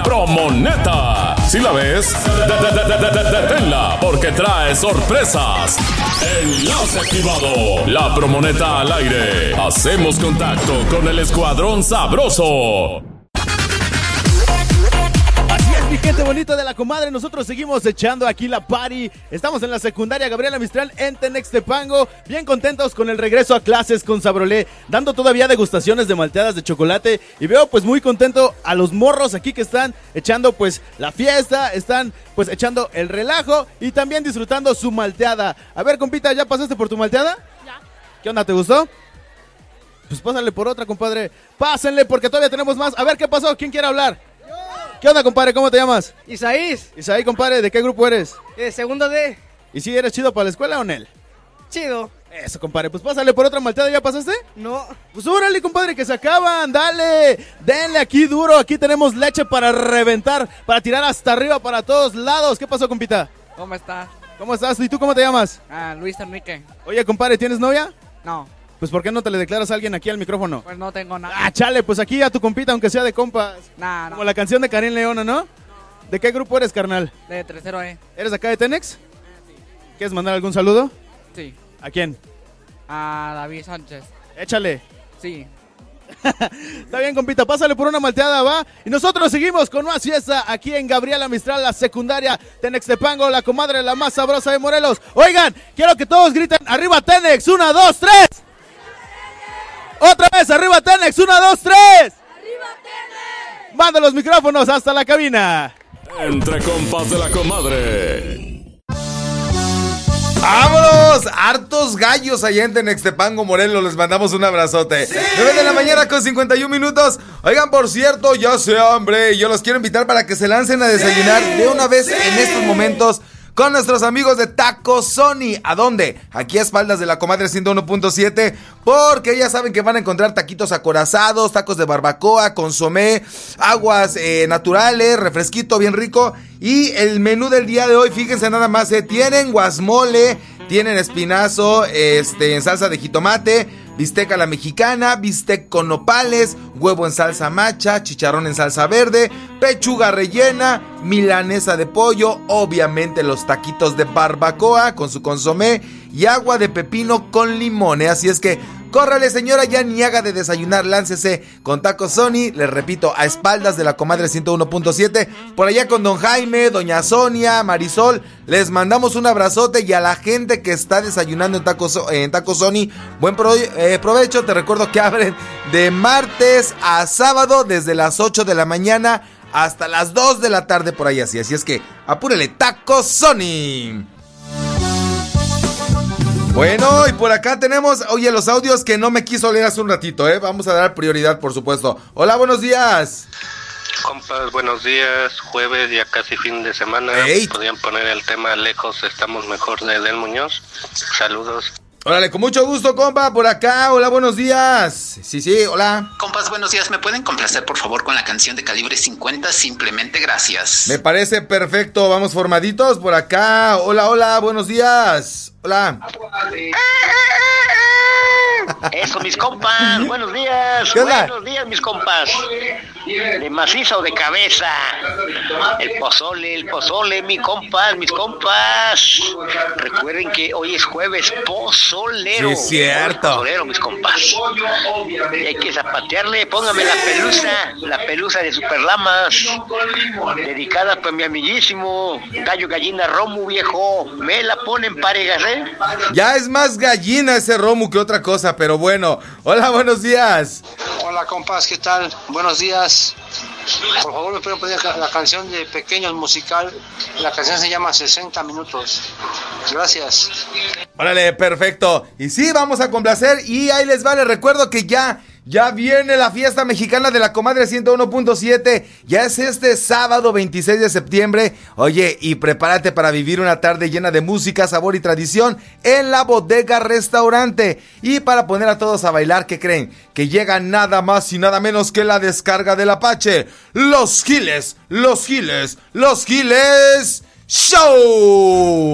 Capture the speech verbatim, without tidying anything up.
promoneta. Si la ves, deténla, porque trae sorpresas. Enlace activado. La promoneta al aire. Hacemos contacto con el Escuadrón Sabroso. Mi gente bonita de la comadre, nosotros seguimos echando aquí la party. Estamos en la secundaria Gabriela Mistral en Tenextepango, bien contentos con el regreso a clases con Sabrolé, dando todavía degustaciones de malteadas de chocolate. Y veo pues muy contento a los morros aquí que están echando pues la fiesta, están pues echando el relajo y también disfrutando su malteada. A ver, compita, ¿ya pasaste por tu malteada? Ya. ¿Qué onda, te gustó? Pues pásale por otra, compadre. Pásenle porque todavía tenemos más. A ver, ¿qué pasó? ¿Quién quiere hablar? ¿Qué onda, compadre? ¿Cómo te llamas? Isaís. Isaí, compadre, ¿de qué grupo eres? Eh, segundo D. ¿Y si eres chido para la escuela o Nel? Chido. Eso, compadre, pues pásale por otra malteada, ¿ya pasaste? No. Pues órale, compadre, que se acaban, dale, denle aquí duro, aquí tenemos leche para reventar, para tirar hasta arriba, para todos lados. ¿Qué pasó, compita? ¿Cómo estás? ¿Cómo estás? ¿Y tú cómo te llamas? Ah, Luis Enrique. Oye, compadre, ¿tienes novia? No. Pues ¿por qué no te le declaras a alguien aquí al micrófono? Pues no tengo nada. Ah, chale, pues aquí a tu compita, aunque sea de compas. Nah, Como no. la canción de Karim León, ¿no? ¿De qué grupo eres, carnal? De tercero E. ¿Eres acá de Tenex? ¿Quieres mandar algún saludo? Sí. ¿A quién? A David Sánchez. Échale. Sí. Está bien, compita, pásale por una malteada, va. Y nosotros seguimos con más fiesta aquí en Gabriela Mistral, la secundaria Tenextepango, la comadre la más sabrosa de Morelos. Oigan, quiero que todos griten arriba Tenex, una, dos, tres. Otra vez, arriba Tenex, una, dos, tres. ¡Arriba Tenex! Manda los micrófonos hasta la cabina. Entre compas de la comadre. ¡Vámonos! Hartos gallos allá en Tenextepango, Morelos. Les mandamos un abrazote. ¡Sí! nueve de la mañana con cincuenta y un minutos. Oigan, por cierto, ya sé hambre. Yo los quiero invitar para que se lancen a desayunar ¡sí! de una vez ¡sí! en estos momentos con nuestros amigos de Taco Sony. ¿A dónde? Aquí a espaldas de la comadre ciento uno punto siete, porque ya saben que van a encontrar taquitos acorazados, tacos de barbacoa, consomé, aguas eh, naturales, refresquito bien rico. Y el menú del día de hoy, fíjense nada más, eh, tienen guasmole, tienen espinazo este, en salsa de jitomate, bistec a la mexicana, bistec con nopales, huevo en salsa macha, chicharrón en salsa verde, pechuga rellena, milanesa de pollo, obviamente los taquitos de barbacoa con su consomé y agua de pepino con limón, ¿eh? Así es que córrale, señora, ya ni haga de desayunar, láncese con Taco Sony, les repito, a espaldas de la comadre ciento uno punto siete, por allá con don Jaime, doña Sonia, Marisol, les mandamos un abrazote, y a la gente que está desayunando en Taco, en Taco Sony, buen pro, eh, provecho. Te recuerdo que abren de martes a sábado desde las ocho de la mañana hasta las dos de la tarde por ahí, así, así es que apúrele, Taco Sony. Bueno, y por acá tenemos, oye, los audios que no me quiso leer hace un ratito, ¿eh? Vamos a dar prioridad, por supuesto. Hola, buenos días. Compas, buenos días. Jueves, ya casi fin de semana. Hey. Podrían poner el tema Lejos estamos mejor de Edel Muñoz. Saludos. Órale, con mucho gusto, compa, por acá. Hola, buenos días. Sí, sí, hola. Compas, buenos días. ¿Me pueden complacer, por favor, con la canción de Calibre cincuenta? Simplemente gracias. Me parece perfecto. Vamos formaditos por acá. Hola, hola, buenos días. Hola. Eso, mis compas, buenos días. ¿Qué onda? Buenos días, mis compas. De maciza o de cabeza. El pozole, el pozole, mi compas, mis compas. Recuerden que hoy es jueves pozolero. Sí, es cierto. Pozolero, mis compas. Y hay que zapatearle, póngame la pelusa, la pelusa de Superlamas. Dedicada para mi amiguísimo Gallo Gallina Romu, viejo. Me la ponen parejas, ¿eh? Ya es más gallina ese Romu que otra cosa, pero bueno. Hola, buenos días. Hola, compas, ¿qué tal? Buenos días. Por favor, me pueden poner la canción de Pequeños Musical. La canción se llama sesenta minutos. Gracias. Órale, perfecto. Y sí, vamos a complacer. Y ahí les va, les recuerdo que ya... Ya viene la fiesta mexicana de la comadre ciento uno punto siete. Ya es este sábado veintiséis de septiembre. Oye, y prepárate para vivir una tarde llena de música, sabor y tradición en la Bodega Restaurante. Y para poner a todos a bailar, ¿qué creen? Que llega nada más y nada menos que la descarga del Apache. Los Giles, los Giles, los Giles Show.